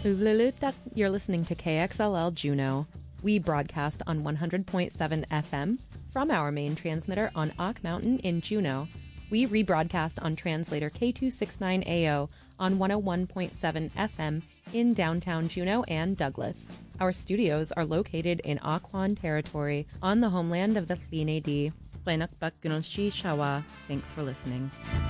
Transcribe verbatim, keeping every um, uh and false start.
Uvlulutak, you're listening to K X L L Juneau. We broadcast on one hundred point seven F M from our main transmitter on Ock Mountain in Juneau. We rebroadcast on translator K two sixty-nine A O on one oh one point seven F M in downtown Juneau and Douglas. Our studios are located in Occoquan territory on the homeland of the Tl'in Thanks for listening.